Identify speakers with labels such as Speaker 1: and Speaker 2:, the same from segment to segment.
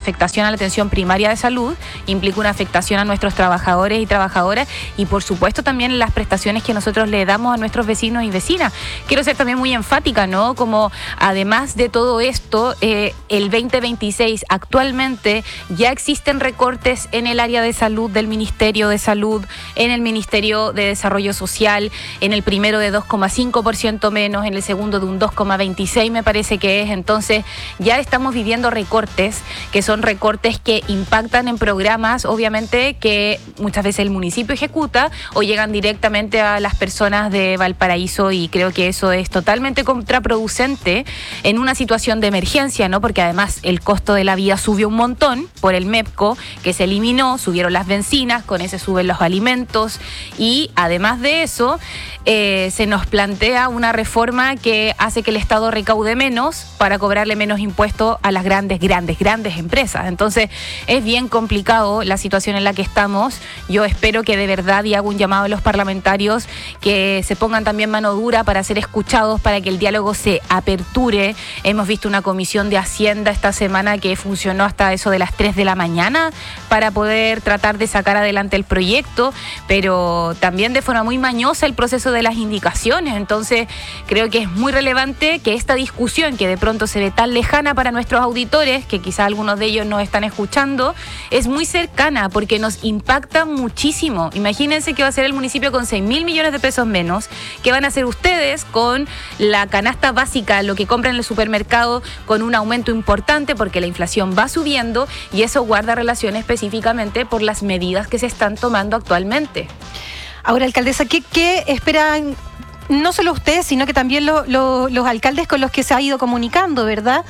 Speaker 1: afectación a la atención primaria de salud, implica una afectación a nuestros trabajadores y trabajadoras y por supuesto también las prestaciones que nosotros le damos a nuestros vecinos y vecinas. Quiero ser también muy enfática, ¿no? Como además de todo esto, el 2026 actualmente ya existen recortes en el área de salud del Ministerio de Salud, en el Ministerio de Desarrollo Social, en el primero de 2,5% menos, en el segundo de un 2,26% me parece que es. Entonces ya estamos viviendo recortes, que son recortes que impactan en programas, obviamente, que muchas veces el municipio ejecuta o llegan directamente a las personas de Valparaíso, y creo que eso es totalmente contraproducente en una situación de emergencia, ¿no? Porque además el costo de la vida subió un montón por el MEPCO, que se eliminó, subieron las bencinas, con ese suben los alimentos, y además de eso se nos plantea una reforma que hace que el Estado recaude menos para cobrarle menos impuestos a las grandes empresas. Entonces es bien complicado la situación en la que estamos. Yo espero que de verdad, y hago un llamado a los parlamentarios, que se pongan también mano dura para ser escuchados, para que el diálogo se aperture. Hemos visto una comisión de Hacienda esta semana que funcionó hasta eso de las 3 de la mañana para poder tratar de sacar adelante el proyecto, pero también de forma muy mañosa el proceso de las indicaciones. Entonces creo que es muy relevante que esta discusión, que de pronto se ve tan lejana para nuestros auditores, que quizá algunos de ellos nos están escuchando, es muy cercana porque nos impacta muchísimo. Imagínense que va a ser el municipio con 6.000 millones de pesos menos, que van a hacer ustedes con la canasta básica, lo que compran en el supermercado, con un aumento importante porque la inflación va subiendo, y eso guarda relación específicamente por las medidas que se están tomando actualmente.
Speaker 2: Ahora, alcaldesa, ¿qué esperan? No solo ustedes, sino que también los alcaldes con los que se ha ido comunicando, ¿verdad?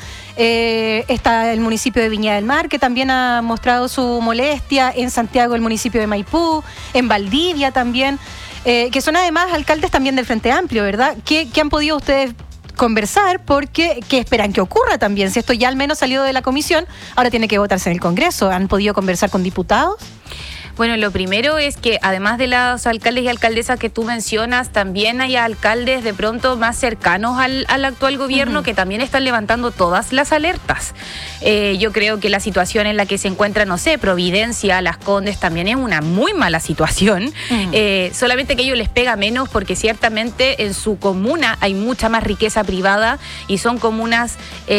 Speaker 2: Está el municipio de Viña del Mar, que también ha mostrado su molestia, en Santiago el municipio de Maipú, en Valdivia también, que son además alcaldes también del Frente Amplio, ¿verdad? ¿Qué han podido ustedes conversar? Porque ¿qué esperan que ocurra también? Si esto ya al menos salió de la comisión, ahora tiene que votarse en el Congreso. ¿Han podido conversar con diputados?
Speaker 1: Bueno, lo primero es que además de los alcaldes y alcaldesas que tú mencionas, también hay alcaldes de pronto más cercanos al actual gobierno que también están levantando todas las alertas. Yo creo que la situación en la que se encuentra, no sé, Providencia, Las Condes, también es una muy mala situación. Solamente que a ellos les pega menos porque ciertamente en su comuna hay mucha más riqueza privada y son comunas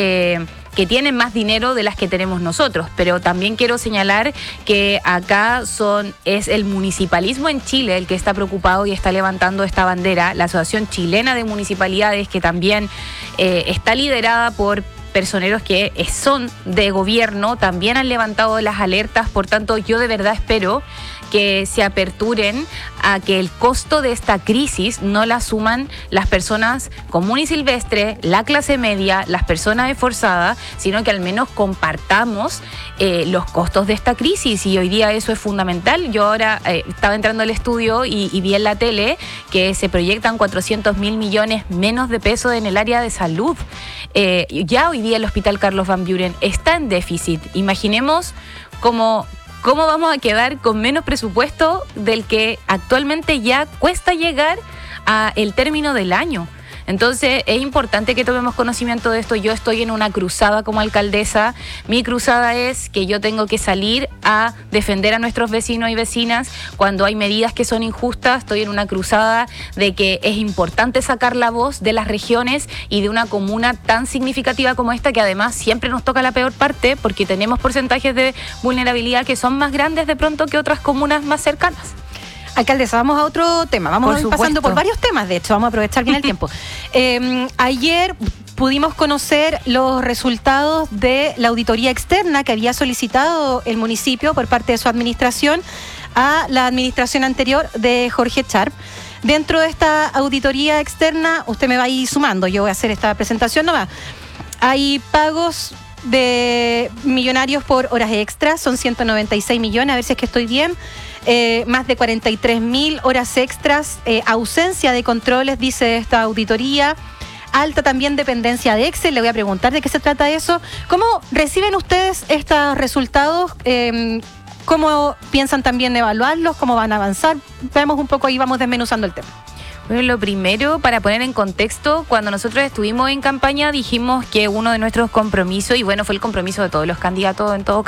Speaker 1: que tienen más dinero de las que tenemos nosotros, pero también quiero señalar que acá es el municipalismo en Chile el que está preocupado y está levantando esta bandera. La Asociación Chilena de Municipalidades, que también está liderada por personeros que son de gobierno, también han levantado las alertas. Por tanto, yo de verdad espero que se aperturen a que el costo de esta crisis no la asuman las personas comunes y silvestres, la clase media, las personas esforzadas, sino que al menos compartamos los costos de esta crisis, y hoy día eso es fundamental. Yo ahora estaba entrando al estudio y vi en la tele que se proyectan 400.000 millones menos de pesos en el área de salud. Ya hoy día el Hospital Carlos Van Buren está en déficit. Imaginemos ¿Cómo vamos a quedar con menos presupuesto del que actualmente ya cuesta llegar a el término del año? Entonces es importante que tomemos conocimiento de esto. Yo estoy en una cruzada como alcaldesa. Mi cruzada es que yo tengo que salir a defender a nuestros vecinos y vecinas cuando hay medidas que son injustas. Estoy en una cruzada de que es importante sacar la voz de las regiones y de una comuna tan significativa como esta, que además siempre nos toca la peor parte porque tenemos porcentajes de vulnerabilidad que son más grandes de pronto que otras comunas más cercanas.
Speaker 2: Alcaldesa, vamos a otro tema. Vamos pasando por varios temas, de hecho, vamos a aprovechar bien el tiempo. Ayer pudimos conocer los resultados de la auditoría externa que había solicitado el municipio por parte de su administración a la administración anterior de Jorge Charp. Dentro de esta auditoría externa, usted me va a ir sumando, yo voy a hacer esta presentación nomás. Hay pagos de millonarios por horas extras, son 196 millones, a ver si es que estoy bien. Más de 43.000 horas extras, ausencia de controles, dice esta auditoría, alta también dependencia de Excel. Le voy a preguntar de qué se trata eso. ¿Cómo reciben ustedes estos resultados? ¿Cómo piensan también evaluarlos? ¿Cómo van a avanzar? Veamos un poco ahí, vamos desmenuzando el tema.
Speaker 1: Bueno, lo primero, para poner en contexto, cuando nosotros estuvimos en campaña dijimos que uno de nuestros compromisos, y bueno, fue el compromiso de todos los candidatos en todo caso,